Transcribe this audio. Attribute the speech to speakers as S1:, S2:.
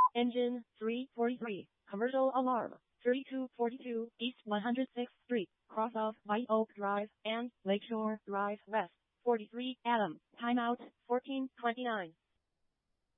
S1: Engine 343. Commercial alarm. 3242 East 106th Street, cross of White Oak Drive and Lakeshore Drive West. 43 Adam. Timeout 1429.